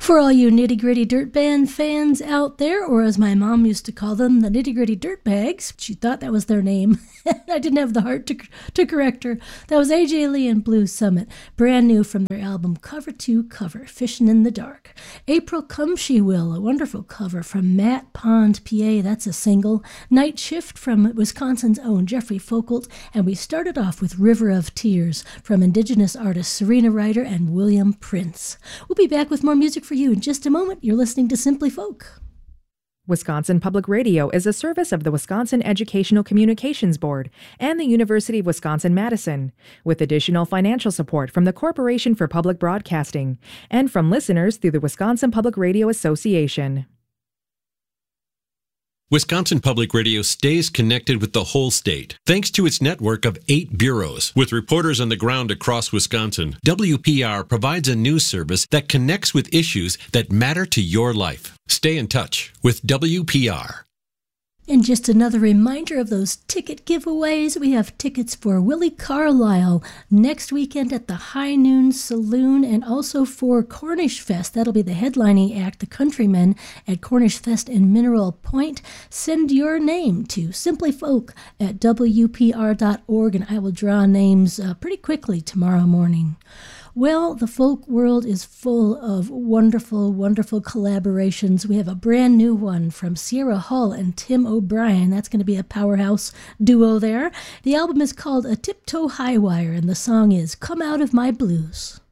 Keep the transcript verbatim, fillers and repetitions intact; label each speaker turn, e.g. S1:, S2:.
S1: For all you nitty-gritty dirt band fans out there, or as my mom used to call them, the nitty-gritty dirt bags, she thought that was their name. I didn't have the heart to, to correct her. That was A J Lee and Blue Summit, brand new from their album Cover to Cover, Fishing in the Dark. April Come She Will, a wonderful cover from Matt Pond, P A, that's a single. Night Shift from Wisconsin's own Jeffrey Fokelt, and we started off with River of Tears from Indigenous artists Serena Ryder and William Prince. We'll be back with more music for you in just a moment. You're listening to Simply Folk.
S2: Wisconsin Public Radio is a service of the Wisconsin Educational Communications Board and the University of Wisconsin-Madison, with additional financial support from the Corporation for Public Broadcasting and from listeners through the Wisconsin Public Radio Association.
S3: Wisconsin Public Radio stays connected with the whole state thanks to its network of eight bureaus. With reporters on the ground across Wisconsin, W P R provides a news service that connects with issues that matter to your life. Stay in touch with W P R.
S1: And just another reminder of those ticket giveaways. We have tickets for Willie Carlisle next weekend at the High Noon Saloon, and also for Cornish Fest. That'll be the headlining act, the Countrymen, at Cornish Fest in Mineral Point. Send your name to simplyfolk at W P R dot org, and I will draw names uh, pretty quickly tomorrow morning. Well, the folk world is full of wonderful, wonderful collaborations. We have a brand new one from Sierra Hull and Tim O'Brien. That's going to be a powerhouse duo there. The album is called A Tiptoe High Wire, and the song is Come Out of My Blues.